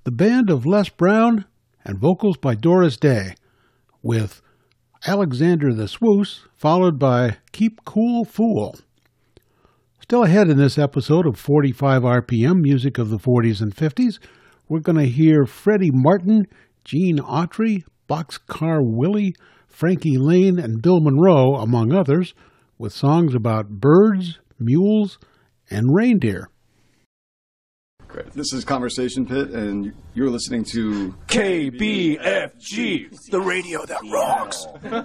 the band of Les Brown and vocals by Doris Day, with Alexander the Swoosh, followed by Keep Cool Fool. Still ahead in this episode of 45 RPM, music of the 40s and 50s, we're going to hear Freddie Martin, Gene Autry, Boxcar Willie, Frankie Lane, and Bill Monroe, among others, with songs about birds, mules, and reindeer. Great. This is Conversation Pit, and you're listening to KBFG, the radio that rocks.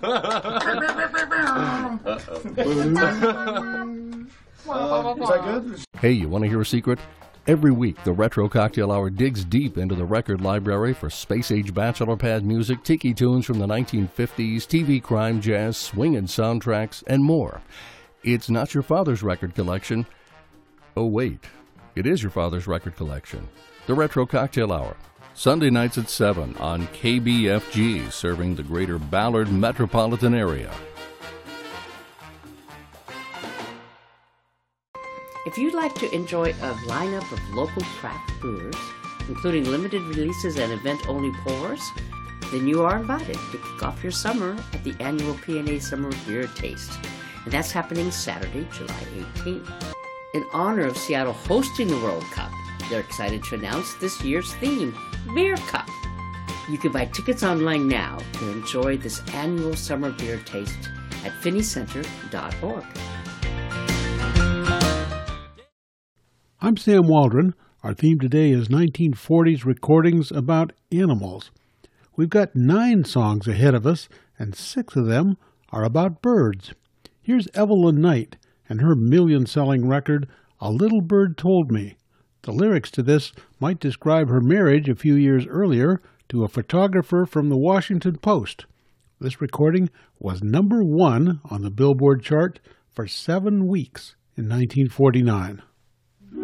Is that good? Hey, you want to hear a secret? Every week, the Retro Cocktail Hour digs deep into the record library for space-age bachelor pad music, tiki tunes from the 1950s, TV crime, jazz, swing and soundtracks, and more. It's not your father's record collection. Oh, wait. It is your father's record collection. The Retro Cocktail Hour. Sunday nights at 7 on KBFG, serving the greater Ballard metropolitan area. If you'd like to enjoy a lineup of local craft brewers, including limited releases and event-only pours, then you are invited to kick off your summer at the annual P&A Summer Beer Taste. And that's happening Saturday, July 18th. In honor of Seattle hosting the World Cup, they're excited to announce this year's theme, Beer Cup. You can buy tickets online now to enjoy this annual summer beer taste at finneycenter.org. I'm Sam Waldron. Our theme today is 1940s recordings about animals. We've got 9 songs ahead of us, and 6 of them are about birds. Here's Evelyn Knight and her million-selling record, A Little Bird Told Me. The lyrics to this might describe her marriage a few years earlier to a photographer from the Washington Post. This recording was number 1 on the Billboard chart for 7 weeks in 1949.